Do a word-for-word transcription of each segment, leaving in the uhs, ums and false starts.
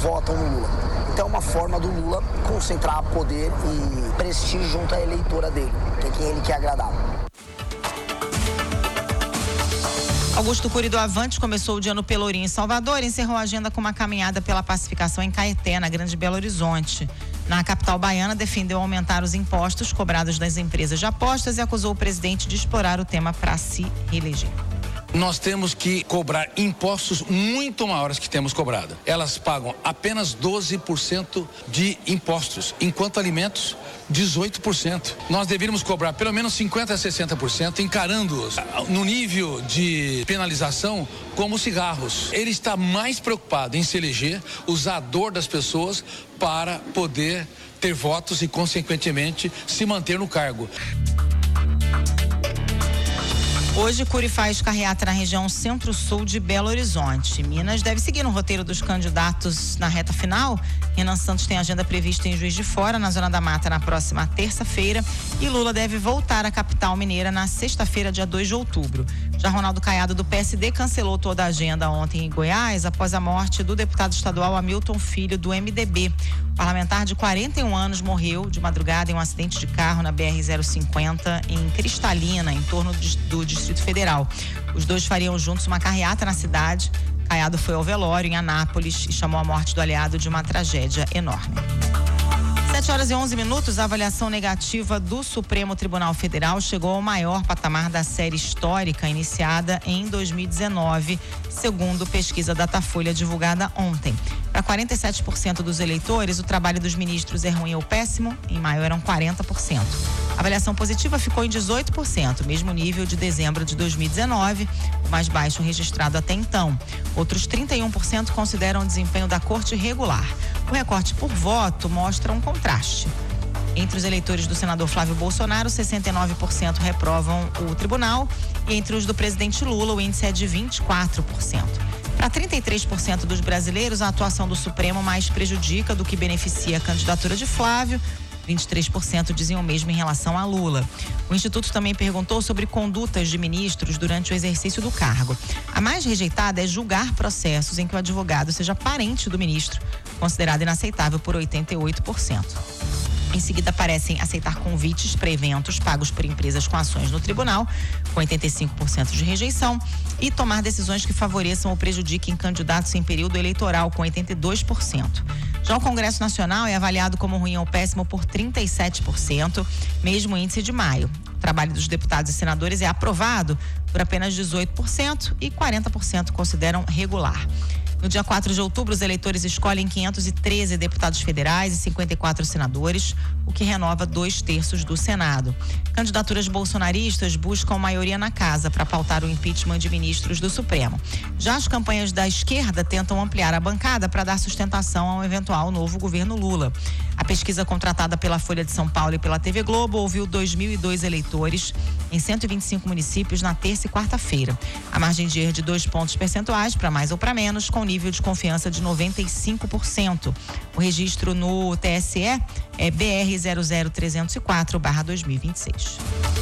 votam no Lula. Então é uma forma do Lula concentrar poder e prestígio junto à eleitora dele, que é quem ele quer agradar. Augusto Cury do Avante começou o dia no Pelourinho, em Salvador, e encerrou a agenda com uma caminhada pela pacificação em Caeté, na Grande Belo Horizonte. Na capital baiana, defendeu aumentar os impostos cobrados das empresas de apostas e acusou o presidente de explorar o tema para se reeleger. Nós temos que cobrar impostos muito maiores que temos cobrado. Elas pagam apenas doze por cento de impostos, enquanto alimentos, dezoito por cento. Nós deveríamos cobrar pelo menos cinquenta a sessenta por cento, encarando-os no nível de penalização como cigarros. Ele está mais preocupado em se eleger, usar a dor das pessoas para poder ter votos e, consequentemente, se manter no cargo. Hoje, Cury faz carreata na região centro-sul de Belo Horizonte. Minas deve seguir no roteiro dos candidatos na reta final. Renan Santos tem agenda prevista em Juiz de Fora, na Zona da Mata, na próxima terça-feira. E Lula deve voltar à capital mineira na sexta-feira, dia dois de outubro. Já Ronaldo Caiado, do P S D, cancelou toda a agenda ontem em Goiás, após a morte do deputado estadual Hamilton Filho, do M D B. O parlamentar de quarenta e um anos morreu de madrugada em um acidente de carro na B R zero cinquenta, em Cristalina, em torno do Distrito Federal. Os dois fariam juntos uma carreata na cidade. Caiado foi ao velório em Anápolis e chamou a morte do aliado de uma tragédia enorme. sete horas e onze minutos, a avaliação negativa do Supremo Tribunal Federal chegou ao maior patamar da série histórica iniciada em dois mil e dezenove, segundo pesquisa Datafolha divulgada ontem. Para quarenta e sete por cento dos eleitores, o trabalho dos ministros é ruim ou péssimo, em maio eram quarenta por cento. A avaliação positiva ficou em dezoito por cento, mesmo nível de dezembro de dois mil e dezenove, o mais baixo registrado até então. Outros trinta e um por cento consideram o desempenho da corte regular. O recorte por voto mostra um contraste. Entre os eleitores do senador Flávio Bolsonaro, sessenta e nove por cento reprovam o tribunal, e entre os do presidente Lula, o índice é de vinte e quatro por cento. Para trinta e três por cento dos brasileiros, a atuação do Supremo mais prejudica do que beneficia a candidatura de Flávio. vinte e três por cento diziam o mesmo em relação a Lula. O Instituto também perguntou sobre condutas de ministros durante o exercício do cargo. A mais rejeitada é julgar processos em que o advogado seja parente do ministro, considerado inaceitável por oitenta e oito por cento. Em seguida aparecem aceitar convites para eventos pagos por empresas com ações no tribunal, com oitenta e cinco por cento de rejeição, e tomar decisões que favoreçam ou prejudiquem candidatos em período eleitoral, com oitenta e dois por cento. Já o Congresso Nacional é avaliado como ruim ou péssimo por trinta e sete por cento, mesmo índice de maio. O trabalho dos deputados e senadores é aprovado por apenas dezoito por cento e quarenta por cento consideram regular. No dia quatro de outubro, os eleitores escolhem quinhentos e treze deputados federais e cinquenta e quatro senadores, o que renova dois terços do Senado. Candidaturas bolsonaristas buscam maioria na casa para pautar o impeachment de ministros do Supremo. Já as campanhas da esquerda tentam ampliar a bancada para dar sustentação ao eventual novo governo Lula. A pesquisa contratada pela Folha de São Paulo e pela T V Globo ouviu dois mil e dois eleitores em cento e vinte e cinco municípios na terça e quarta-feira. A margem de erro de dois pontos percentuais, para mais ou para menos, com nível de confiança de noventa e cinco por cento. O registro no T S E é B R zero zero trezentos e quatro barra dois mil e vinte e seis.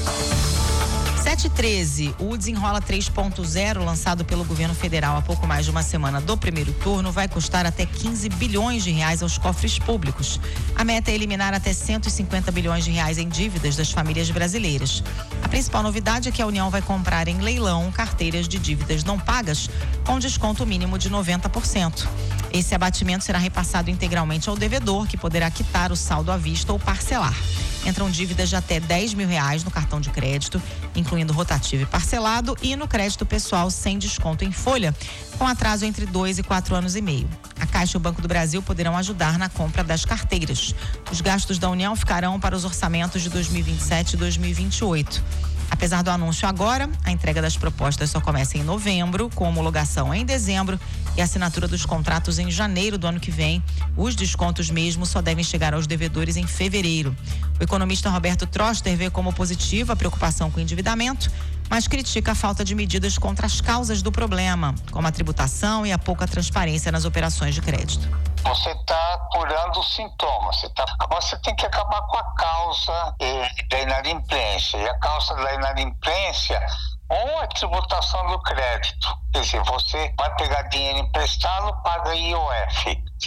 sete e treze, o Desenrola três ponto zero, lançado pelo governo federal há pouco mais de uma semana do primeiro turno, vai custar até quinze bilhões de reais aos cofres públicos. A meta é eliminar até cento e cinquenta bilhões de reais em dívidas das famílias brasileiras. A principal novidade é que a União vai comprar em leilão carteiras de dívidas não pagas com desconto mínimo de noventa por cento. Esse abatimento será repassado integralmente ao devedor, que poderá quitar o saldo à vista ou parcelar. Entram dívidas de até dez mil reais no cartão de crédito, incluindo rotativo e parcelado, e no crédito pessoal sem desconto em folha, com atraso entre dois e quatro anos e meio. A Caixa e o Banco do Brasil poderão ajudar na compra das carteiras. Os gastos da União ficarão para os orçamentos de dois mil e vinte e sete e dois mil e vinte e oito. Apesar do anúncio agora, a entrega das propostas só começa em novembro, com homologação em dezembro e assinatura dos contratos em janeiro do ano que vem. Os descontos mesmo só devem chegar aos devedores em fevereiro. O economista Roberto Troster vê como positiva a preocupação com o endividamento, mas critica a falta de medidas contra as causas do problema, como a tributação e a pouca transparência nas operações de crédito. Você está curando os sintomas. Você, tá, agora você tem que acabar com a causa eh, da inadimplência. E a causa da inadimplência, ou a tributação do crédito. Quer dizer, você vai pegar dinheiro emprestado, paga I O F.